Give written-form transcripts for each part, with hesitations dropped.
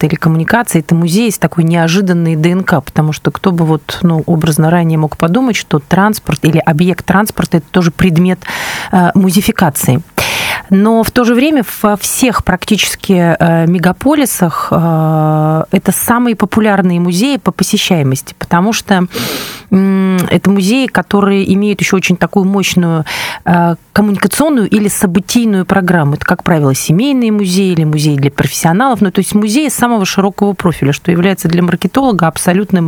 транспорта или коммуникации, это музей с такой неожиданной ДНК, потому что кто бы образно ранее мог подумать, что транспорт или объект транспорта – это тоже предмет музеификации. Но в то же время во всех практически мегаполисах это самые популярные музеи по посещаемости, потому что это музеи, которые имеют еще очень такую мощную коммуникационную или событийную программу. Это, как правило, семейные музеи или музеи для профессионалов, то есть музеи самого широкого профиля, что является для маркетолога абсолютным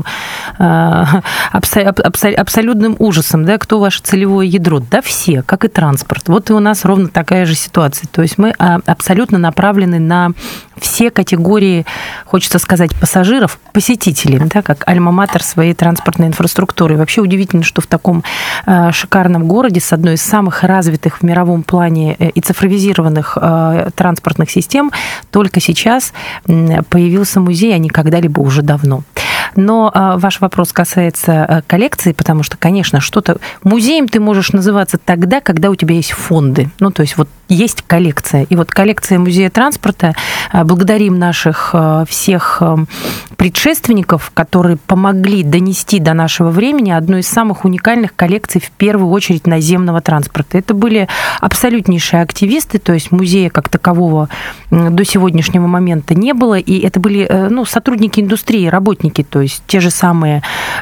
ужасом. Да? Кто ваше целевое ядро? Да все, как и транспорт. Вот и у нас ровно такая же ситуация. То есть мы абсолютно направлены на все категории, хочется сказать, пассажиров, посетителей, да, как альма-матер своей транспортной инфраструктуры. И вообще удивительно, что в таком шикарном городе с одной из самых развитых в мировом плане и цифровизированных транспортных систем только сейчас появился музей, а не когда-либо уже давно. Но ваш вопрос касается коллекции, потому что, конечно, что-то... Музеем ты можешь называться тогда, когда у тебя есть фонды. То есть вот есть коллекция. И вот коллекция музея транспорта, благодарим наших всех предшественников, которые помогли донести до нашего времени одну из самых уникальных коллекций, в первую очередь, наземного транспорта. Это были абсолютнейшие активисты, то есть музея как такового до сегодняшнего момента не было, и это были сотрудники индустрии, работники, то есть те же самые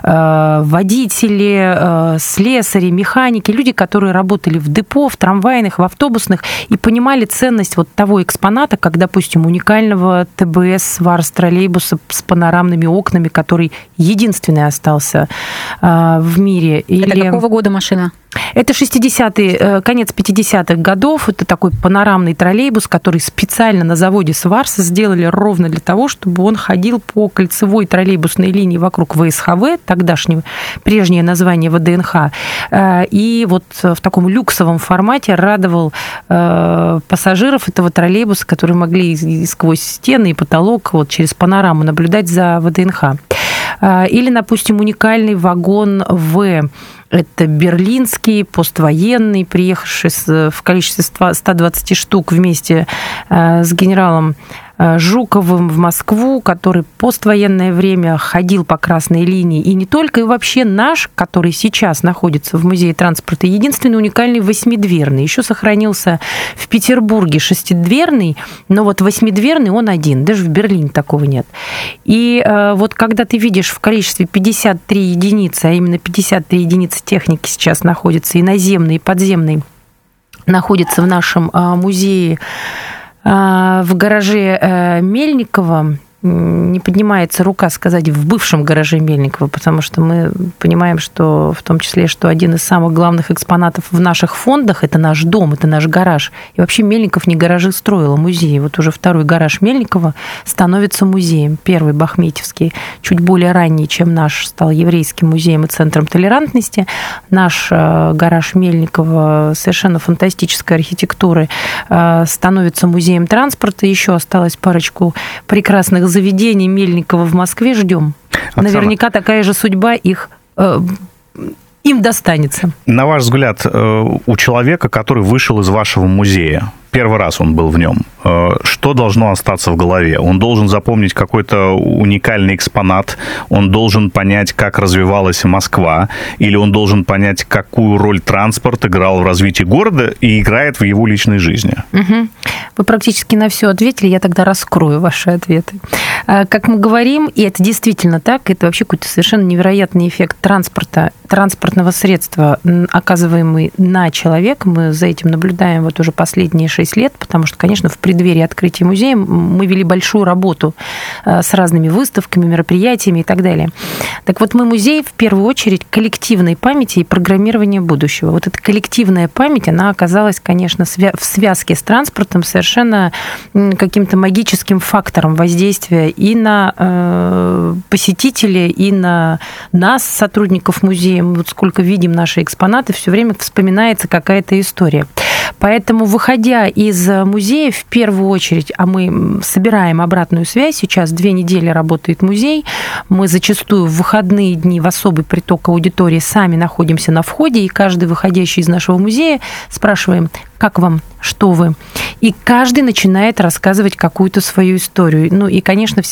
водители, слесари, механики, люди, которые работали в депо, в трамвайных, в автобусных, и понимали ценность вот того экспоната, как, допустим, уникального ТБС ВАРС троллейбуса с панорамными окнами, который единственный остался в мире. Для какого года машина? Это 60-е, конец 50-х годов. Это такой панорамный троллейбус, который специально на заводе СВАРС сделали ровно для того, чтобы он ходил по кольцевой троллейбусной линии вокруг ВСХВ, тогдашнее прежнее название ВДНХ, и вот в таком люксовом формате радовал пассажиров этого троллейбуса, которые могли сквозь стены и потолок вот через панораму наблюдать за ВДНХ. Или, допустим, уникальный вагон В. Это берлинский, поствоенный, приехавший в количестве 120 штук вместе с генералом Жуковым в Москву, который поствоенное время ходил по красной линии. И не только, и вообще наш, который сейчас находится в музее транспорта, единственный уникальный восьмидверный. Еще сохранился в Петербурге шестидверный, но вот восьмидверный он один. Даже в Берлине такого нет. И вот когда ты видишь в количестве 53 единицы, а именно 53 единицы техники сейчас находятся, и наземной, и подземной, находятся в нашем музее, в гараже Мельникова, не поднимается рука сказать в бывшем гараже Мельникова, потому что мы понимаем, что в том числе, что один из самых главных экспонатов в наших фондах – это наш дом, это наш гараж. И вообще Мельников не гаражи строил, а музеи. Вот уже второй гараж Мельникова становится музеем. Первый Бахметьевский, чуть более ранний, чем наш, стал еврейским музеем и центром толерантности. Наш гараж Мельникова совершенно фантастической архитектуры становится музеем транспорта. Еще осталось парочку прекрасных заведений Мельникова в Москве, ждем. Оксана, наверняка такая же судьба им достанется. На ваш взгляд, у человека, который вышел из вашего музея, первый раз он был в нем, что должно остаться в голове? Он должен запомнить какой-то уникальный экспонат, он должен понять, как развивалась Москва, или он должен понять, какую роль транспорт играл в развитии города и играет в его личной жизни? Угу. Вы практически на все ответили, я тогда раскрою ваши ответы. Как мы говорим, и это действительно так, это вообще какой-то совершенно невероятный эффект транспортного средства, оказываемый на человека. Мы за этим наблюдаем вот уже последние 6 лет, потому что, конечно, в преддверии открытия музея мы вели большую работу с разными выставками, мероприятиями и так далее. Так вот, мы музей, в первую очередь, коллективной памяти и программирования будущего. Вот эта коллективная память, она оказалась, конечно, в связке с транспортом совершенно каким-то магическим фактором воздействия и на посетителей, и на нас, сотрудников музея. Мы вот сколько видим наши экспонаты, все время вспоминается какая-то история. Поэтому, выходя из музея, в первую очередь, а мы собираем обратную связь, сейчас 2 недели работает музей, мы зачастую в выходные дни в особый приток аудитории сами находимся на входе, и каждый выходящий из нашего музея спрашиваем: как вам, что вы? И каждый начинает рассказывать какую-то свою историю. Ну и, конечно,